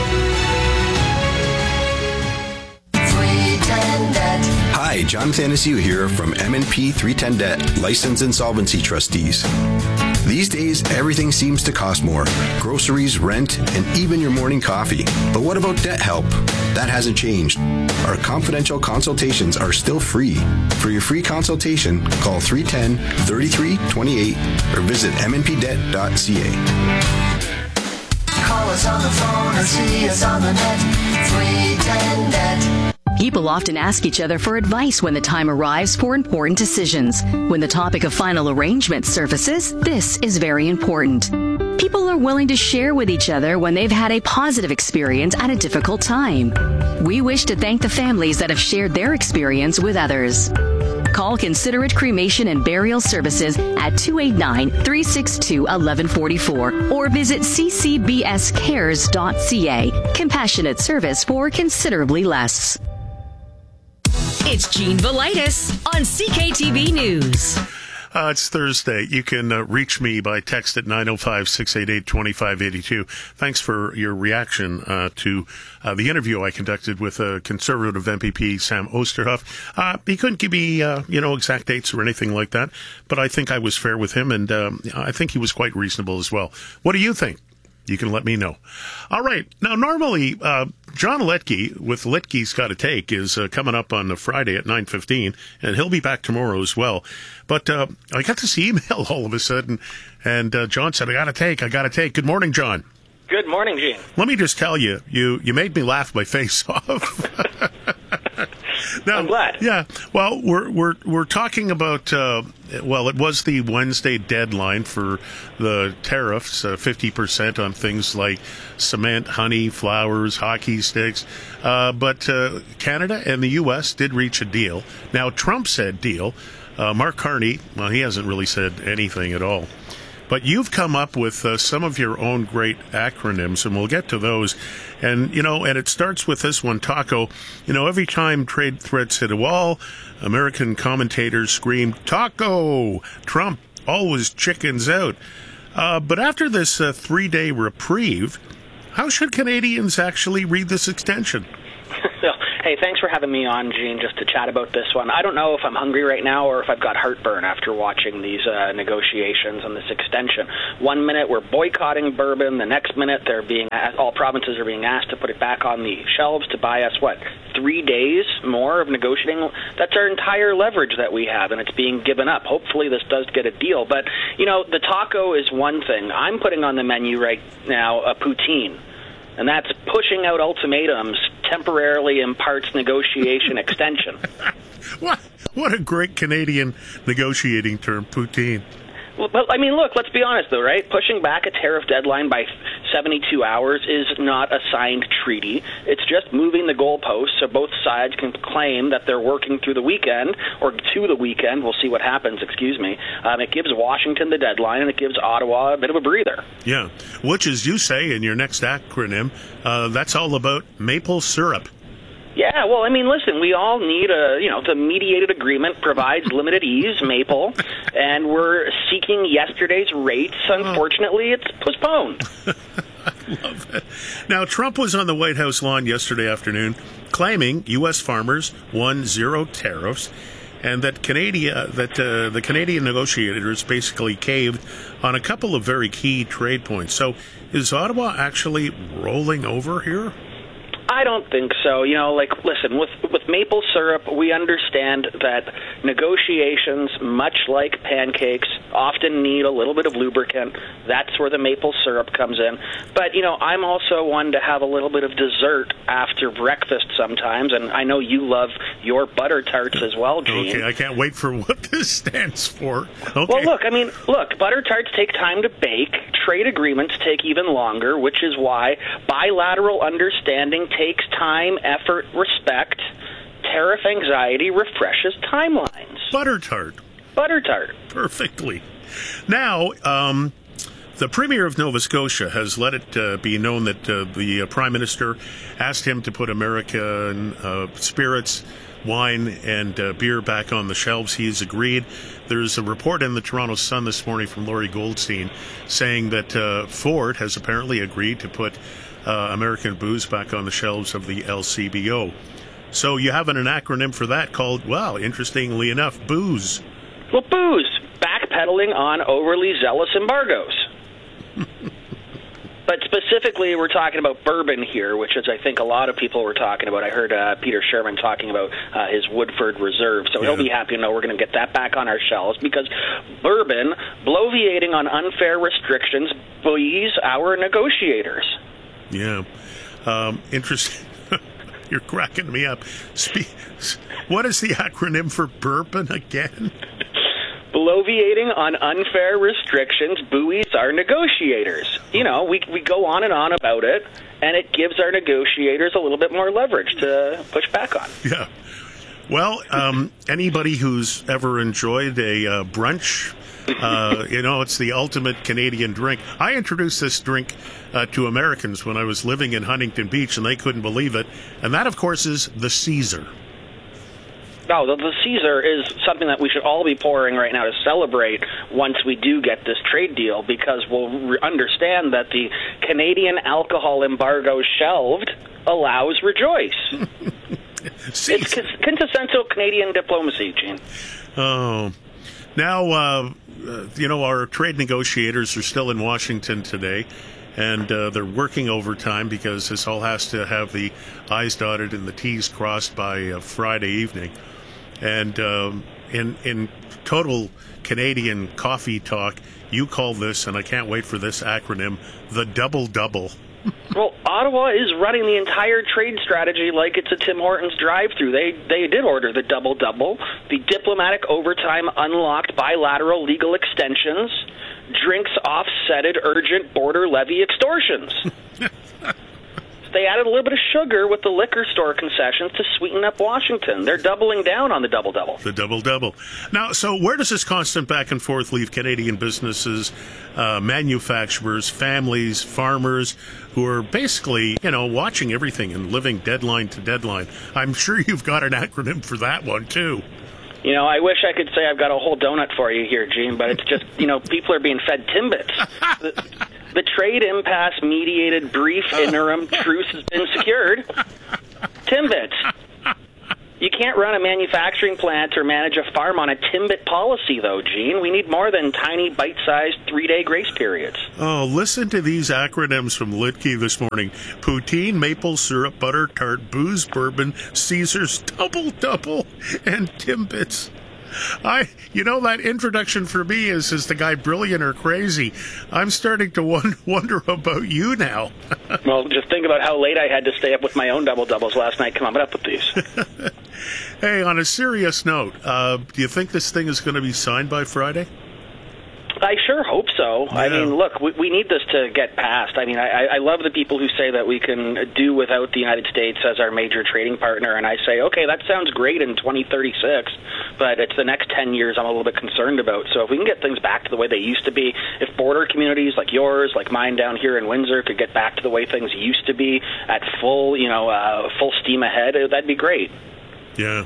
Hi, John Thanasiu here from M and P three ten Debt, Licensed Insolvency Trustees. These days, everything seems to cost more. Groceries, rent, and even your morning coffee. But what about debt help? That hasn't changed. Our confidential consultations are still free. For your free consultation, call three one zero, three three two eight or visit m n p debt dot c a. Call us on the phone or see us on the net. three one zero net. People often ask each other for advice when the time arrives for important decisions. When the topic of final arrangement surfaces, this is very important. People are willing to share with each other when they've had a positive experience at a difficult time. We wish to thank the families that have shared their experience with others. Call Considerate Cremation and Burial Services at two eight nine, three six two, one one four four or visit c c b s cares dot c a. Compassionate service for considerably less. It's Gene Velitis on C K T V News. Uh, it's Thursday. You can uh, reach me by text at nine oh five, six eight eight, two five eight two. Thanks for your reaction uh, to uh, the interview I conducted with uh, Conservative M P P Sam Oosterhoff. Uh, he couldn't give me, uh, you know, exact dates or anything like that, but I think I was fair with him, and um, I think he was quite reasonable as well. What do you think? You can let me know. All right. Now, normally, uh, John Letke with Letke's Got to Take is uh, coming up on Friday at nine fifteen, and he'll be back tomorrow as well. But uh, I got this email all of a sudden, and uh, John said, I got to take, I got to take. Good morning, John. Good morning, Gene. Let me just tell you, you, you made me laugh my face off. Now, I'm glad. Yeah. Well, we're we're we're talking about. Uh, well, it was the Wednesday deadline for the tariffs, uh, fifty percent on things like cement, honey, flowers, hockey sticks. Uh, but uh, Canada and the U S did reach a deal. Now, Trump said deal. Uh, Mark Carney, well, he hasn't really said anything at all. But you've come up with uh, some of your own great acronyms, and we'll get to those. And, you know, and it starts with this one, TACO. You know, every time trade threats hit a wall, American commentators screamed, TACO! Trump always chickens out. Uh, but after this uh, three-day reprieve, how should Canadians actually read this extension? So, hey, thanks for having me on, Gene, just to chat about this one. I don't know if I'm hungry right now or if I've got heartburn after watching these uh, negotiations on this extension. One minute we're boycotting bourbon, the next minute they're being all provinces are being asked to put it back on the shelves to buy us, what, three days more of negotiating? That's our entire leverage that we have, and it's being given up. Hopefully this does get a deal. But, you know, the taco is one thing. I'm putting on the menu right now a poutine. And that's pushing out ultimatums temporarily imparts negotiation extension. What what a great Canadian negotiating term, poutine. Well, but, I mean, look, let's be honest, though, right? Pushing back a tariff deadline by seventy-two hours is not a signed treaty. It's just moving the goalposts so both sides can claim that they're working through the weekend, or to the weekend. We'll see what happens, excuse me. Um, it gives Washington the deadline, and it gives Ottawa a bit of a breather. Yeah, which, as you say in your next acronym, uh, that's all about maple syrup. Yeah, well, I mean, listen, we all need a, you know, the mediated agreement provides limited ease, maple, and we're seeking yesterday's rates. Unfortunately, it's postponed. I love it. Now, Trump was on the White House lawn yesterday afternoon claiming U S farmers won zero tariffs and that Canada, that uh, the Canadian negotiators basically caved on a couple of very key trade points. So is Ottawa actually rolling over here? I don't think so. You know, like, listen, with with maple syrup, we understand that negotiations, much like pancakes, often need a little bit of lubricant. That's where the maple syrup comes in. But, you know, I'm also one to have a little bit of dessert after breakfast sometimes, and I know you love your butter tarts as well, Gene. Okay, I can't wait for what this stands for. Okay. Well, look, I mean, look, butter tarts take time to bake. Trade agreements take even longer, which is why bilateral understanding takes time, effort, respect. Tariff anxiety refreshes timelines. Butter tart. Butter tart. Perfectly. Now, um, the Premier of Nova Scotia has let it uh, be known that uh, the uh, Prime Minister asked him to put American uh, spirits, wine, and uh, beer back on the shelves. He has agreed. There's a report in the Toronto Sun this morning from Laurie Goldstein saying that uh, Ford has apparently agreed to put uh, American booze back on the shelves of the L C B O. So you have an, an acronym for that called, well, interestingly enough, booze. Well, booze. Backpedaling on overly zealous embargoes. But specifically, we're talking about bourbon here, which is, I think, a lot of people were talking about. I heard uh, Peter Sherman talking about uh, his Woodford Reserve, so yeah. He'll be happy to know we're going to get that back on our shelves because bourbon, bloviating on unfair restrictions, buoys our negotiators. Yeah. Um, interesting. You're cracking me up. Spe- what is the acronym for bourbon again? Bloviating on unfair restrictions buoys our negotiators. You know, we we go on and on about it, and it gives our negotiators a little bit more leverage to push back on. Yeah. Well, um, anybody who's ever enjoyed a uh, brunch, uh, you know, it's the ultimate Canadian drink. I introduced this drink uh, to Americans when I was living in Huntington Beach, and they couldn't believe it. And that, of course, is the Caesar. No, the, the Caesar is something that we should all be pouring right now to celebrate once we do get this trade deal, because we'll re- understand that the Canadian alcohol embargo shelved allows Rejoice. It's quintessential Canadian diplomacy, Gene. Oh. Now, uh, uh, you know, our trade negotiators are still in Washington today, and uh, they're working overtime because this all has to have the I's dotted and the T's crossed by uh, Friday evening. And um, in in total Canadian coffee talk, you call this, and I can't wait for this acronym, the double-double. Well, Ottawa is running the entire trade strategy like it's a Tim Hortons drive-through. They they did order the double-double, the diplomatic overtime unlocked bilateral legal extensions, drinks offsetted urgent border levy extortions. They added a little bit of sugar with the liquor store concessions to sweeten up Washington. They're doubling down on the double-double. The double-double. Now, so where does this constant back and forth leave Canadian businesses, uh, manufacturers, families, farmers, who are basically, you know, watching everything and living deadline to deadline? I'm sure you've got an acronym for that one, too. You know, I wish I could say I've got a whole donut for you here, Gene, but it's just, you know, people are being fed Timbits. the, the trade impasse mediated brief interim truce has been secured. Timbits. You can't run a manufacturing plant or manage a farm on a Timbit policy, though, Gene. We need more than tiny, bite-sized, three-day grace periods. Oh, listen to these acronyms from Litke this morning. Poutine, maple syrup, butter tart, booze, bourbon, Caesar's double-double, and Timbits. I, you know, that introduction for me is, is the guy brilliant or crazy? I'm starting to won- wonder about you now. Well, just think about how late I had to stay up with my own double-doubles last night coming up with these. Hey, on a serious note, uh, do you think this thing is going to be signed by Friday? I sure hope so. Yeah. I mean, look, we, we need this to get passed. I mean, I, I love the people who say that we can do without the United States as our major trading partner, and I say, okay, that sounds great in twenty thirty-six, but it's the next ten years I'm a little bit concerned about. So if we can get things back to the way they used to be, if border communities like yours, like mine down here in Windsor, could get back to the way things used to be at full, you know, uh, full steam ahead, that'd be great. Yeah.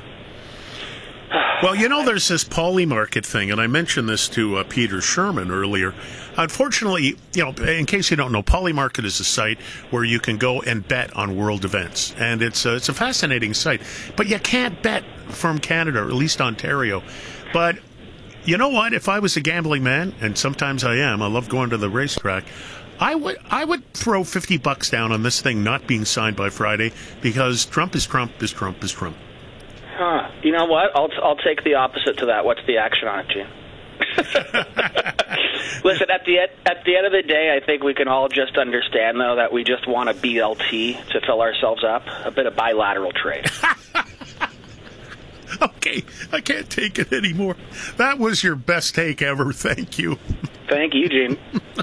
Well, you know, there's this Polymarket thing, and I mentioned this to uh, Peter Sherman earlier. Unfortunately, you know, in case you don't know, Polymarket is a site where you can go and bet on world events, and it's a, it's a fascinating site. But you can't bet from Canada, or at least Ontario. But you know what? If I was a gambling man, and sometimes I am, I love going to the racetrack, I would I would throw fifty bucks down on this thing not being signed by Friday, because Trump is Trump is Trump is Trump. Huh. You know what? I'll I'll take the opposite to that. What's the action on it, Gene? Listen, at the, at the end of the day, I think we can all just understand, though, that we just want a B L T to fill ourselves up, a bit of bilateral trade. Okay, I can't take it anymore. That was your best take ever. Thank you. Thank you, Gene.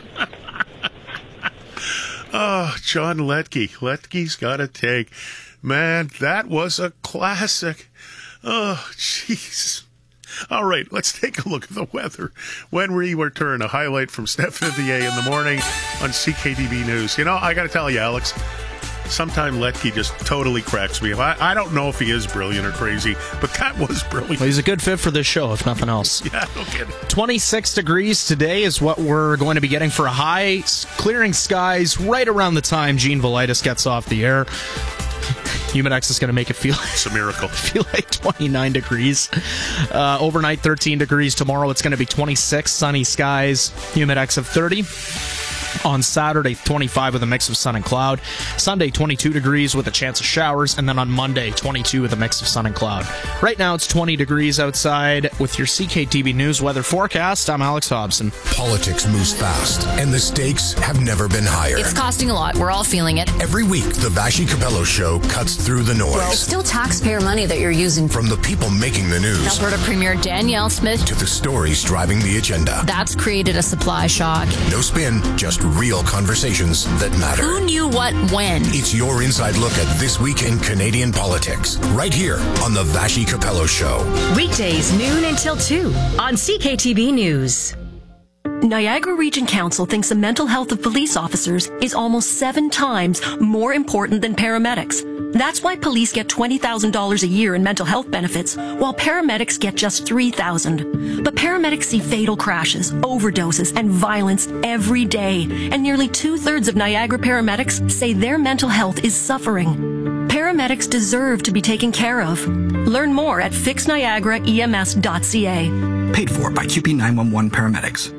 Oh, John Letke. Letke's got a take. Man, that was a classic. Oh, jeez. All right, let's take a look at the weather. When we return, a highlight from Steph Vivier in the morning on C K T V News. You know, I got to tell you, Alex, sometimes Letke just totally cracks me up. I, I don't know if he is brilliant or crazy, but that was brilliant. Well, he's a good fit for this show, if nothing else. Yeah, no kidding. twenty-six degrees today is what we're going to be getting for a high. Clearing skies right around the time Gene Velitis gets off the air. Humidex is going to make it feel it's a miracle. Feel like twenty-nine degrees. Uh, overnight, thirteen degrees. Tomorrow, it's going to be twenty-six, sunny skies. Humidex of thirty. On Saturday, twenty-five with a mix of sun and cloud. Sunday, twenty-two degrees with a chance of showers. And then on Monday, twenty-two with a mix of sun and cloud. Right now, it's twenty degrees outside. With your C K T V News weather forecast, I'm Alex Hobson. Politics moves fast, and the stakes have never been higher. It's costing a lot. We're all feeling it. Every week, the Vashi Capello Show cuts through the noise. Well, it's still taxpayer money that you're using. From the people making the news. Alberta Premier Danielle Smith. To the stories driving the agenda. That's created a supply shock. No spin, just real conversations that matter. Who knew what when? It's your inside look at this week in Canadian politics, right here on the Vashi Capello Show. Weekdays noon until two on C K T V News. Niagara Region Council thinks the mental health of police officers is almost seven times more important than paramedics. That's why police get twenty thousand dollars a year in mental health benefits, while paramedics get just three thousand dollars. But paramedics see fatal crashes, overdoses, and violence every day, and nearly two-thirds of Niagara paramedics say their mental health is suffering. Paramedics deserve to be taken care of. Learn more at fix niagara E M S dot C A. Paid for by Q P nine one one Paramedics.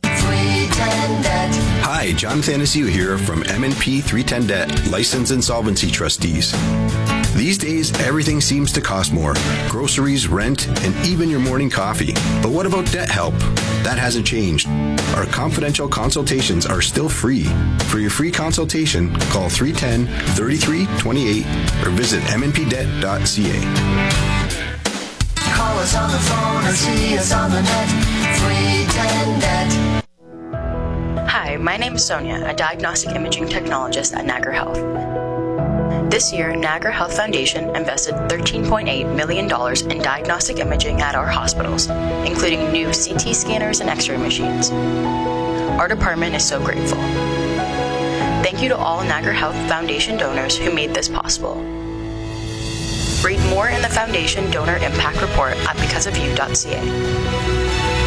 Hi, John Thanasiu here from M and P three ten Debt, Licensed Insolvency Trustees. These days, everything seems to cost more. Groceries, rent, and even your morning coffee. But what about debt help? That hasn't changed. Our confidential consultations are still free. For your free consultation, call three one zero, three three two eight or visit m n p debt dot c a. Call us on the phone or see us on the net. three ten Debt. Hi, my name is Sonia, a diagnostic imaging technologist at Niagara Health. This year, Niagara Health Foundation invested thirteen point eight million dollars in diagnostic imaging at our hospitals, including new C T scanners and X-ray machines. Our department is so grateful. Thank you to all Niagara Health Foundation donors who made this possible. Read more in the Foundation Donor Impact Report at because of you dot c a.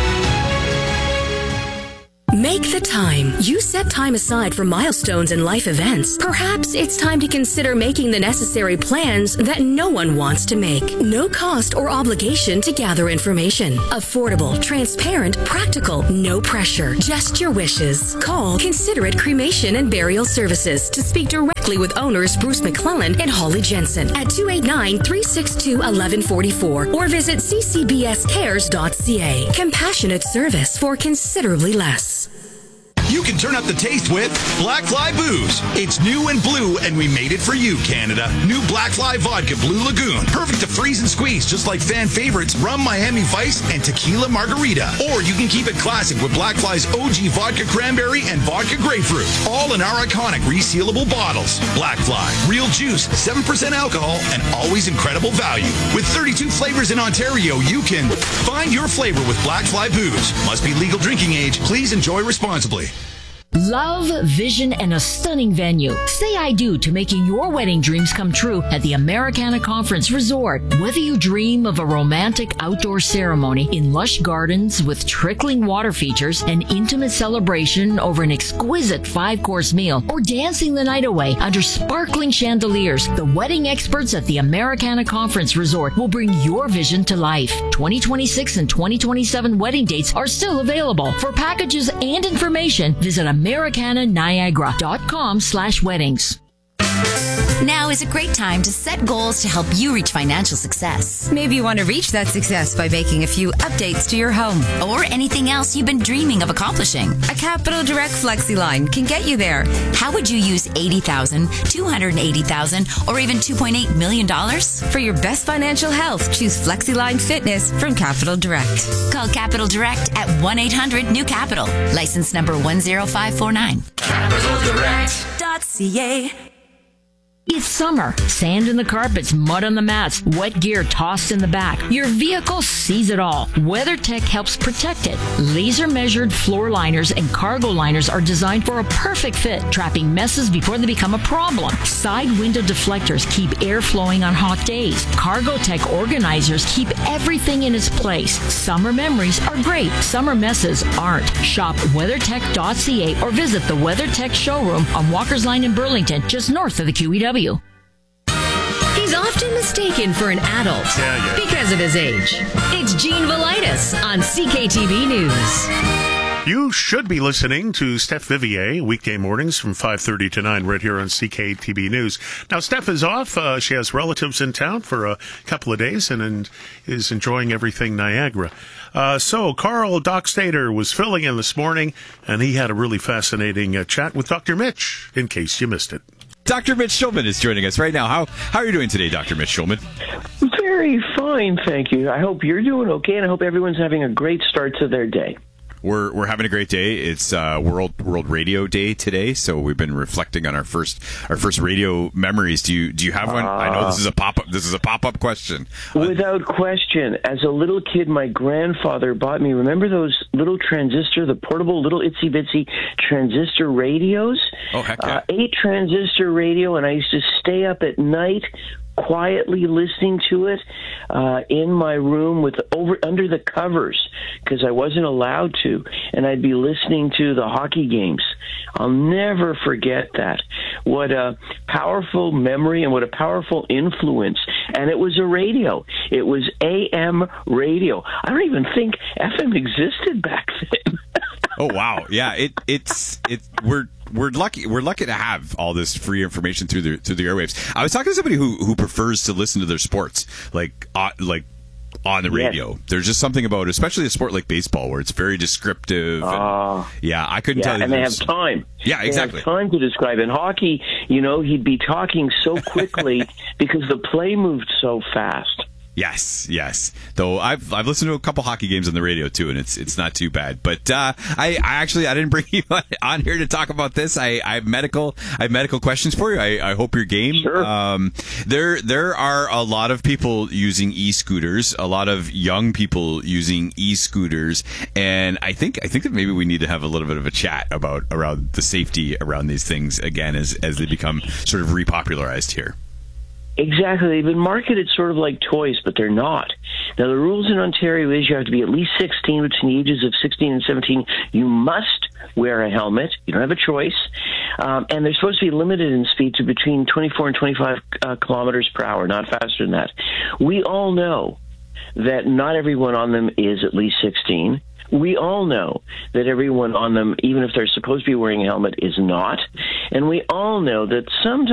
Make the time. You set time aside for milestones and life events. Perhaps it's time to consider making the necessary plans that no one wants to make. No cost or obligation to gather information. Affordable, transparent, practical, no pressure. Just your wishes. Call Considerate Cremation and Burial Services to speak directly with owners Bruce McClellan and Holly Jensen at two eight nine, three six two, one one four four or visit c c b s cares dot c a. Compassionate service for considerably less. You can turn up the taste with Black Fly Booze. It's new and blue, and we made it for you, Canada. New Black Fly Vodka Blue Lagoon. Perfect to freeze and squeeze, just like fan favorites Rum Miami Vice and Tequila Margarita. Or you can keep it classic with Black Fly's O G Vodka Cranberry and Vodka Grapefruit. All in our iconic resealable bottles. Black Fly. Real juice, seven percent alcohol, and always incredible value. With thirty-two flavors in Ontario, you can find your flavor with Black Fly Booze. Must be legal drinking age. Please enjoy responsibly. Love, vision, and a stunning venue. Say I do to making your wedding dreams come true at the Americana Conference Resort. Whether you dream of a romantic outdoor ceremony in lush gardens with trickling water features, an intimate celebration over an exquisite five-course meal, or dancing the night away under sparkling chandeliers, the wedding experts at the Americana Conference Resort will bring your vision to life. twenty twenty-six and twenty twenty-seven wedding dates are still available. For packages and information, visit Americana Niagara dot com slash weddings. Now is a great time to set goals to help you reach financial success. Maybe you want to reach that success by making a few updates to your home. Or anything else you've been dreaming of accomplishing. A Capital Direct FlexiLine can get you there. How would you use eighty thousand dollars, two hundred eighty thousand dollars, or even two point eight million dollars? For your best financial health, choose FlexiLine Fitness from Capital Direct. Call Capital Direct at one eight hundred new capital. License number one zero five four nine. Capital Direct dot c a. It's summer. Sand in the carpets, mud on the mats, wet gear tossed in the back. Your vehicle sees it all. WeatherTech helps protect it. Laser-measured floor liners and cargo liners are designed for a perfect fit, trapping messes before they become a problem. Side window deflectors keep air flowing on hot days. CargoTech organizers keep everything in its place. Summer memories are great. Summer messes aren't. Shop WeatherTech dot c a or visit the WeatherTech showroom on Walker's Line in Burlington, just north of the Q E W. He's often mistaken for an adult yeah, yeah. because of his age. It's Gene Velitis on C K T V News. You should be listening to Steph Vivier weekday mornings from five thirty to nine right here on C K T V News. Now, Steph is off. Uh, she has relatives in town for a couple of days and, and is enjoying everything Niagara. Uh, so, Carl Dockstader was filling in this morning, and he had a really fascinating uh, chat with Doctor Mitch, in case you missed it. Doctor Mitch Schulman is joining us right now. How how are you doing today, Doctor Mitch Schulman? Very fine, thank you. I hope you're doing okay, and I hope everyone's having a great start to their day. We're we're having a great day. It's uh, World World Radio Day today, so we've been reflecting on our first our first radio memories. Do you do you have one? Uh, I know this is a pop up. This is a pop up question. Without question, as a little kid, my grandfather bought me. Remember those little transistor, the portable little itsy bitsy transistor radios? Oh heck yeah! Uh, eight transistor radio, and I used to stay up at night, quietly listening to it uh, in my room with over under the covers because I wasn't allowed to, and I'd be listening to the hockey games. I'll never forget that. What a powerful memory and what a powerful influence. And it was a radio. It was A M radio. I don't even think F M existed back then. Oh wow, yeah. It it's it we're. We're lucky. We're lucky to have all this free information through the through the airwaves. I was talking to somebody who, who prefers to listen to their sports like uh, like on the radio. Yes. There's just something about, especially a sport like baseball, where it's very descriptive. And, uh, yeah, I couldn't yeah, tell you. And they have time. Yeah, exactly. They have time to describe. In hockey, you know, he'd be talking so quickly because the play moved so fast. Yes, yes. Though I've I've listened to a couple hockey games on the radio too, and it's it's not too bad. But uh, I, I actually I didn't bring you on here to talk about this. I, I have medical I have medical questions for you. I, I hope you're game. Sure. Um, there there are a lot of people using e-scooters, a lot of young people using e-scooters, and I think I think that maybe we need to have a little bit of a chat about around the safety around these things again as as they become sort of repopularized here. Exactly. They've been marketed sort of like toys, but they're not. Now, the rules in Ontario is you have to be at least sixteen. Between the ages of sixteen and seventeen, you must wear a helmet. You don't have a choice. Um, and they're supposed to be limited in speed to between twenty-four and twenty-five uh, kilometers per hour, not faster than that. We all know that not everyone on them is at least sixteen. We all know that everyone on them, even if they're supposed to be wearing a helmet, is not. And we all know that sometimes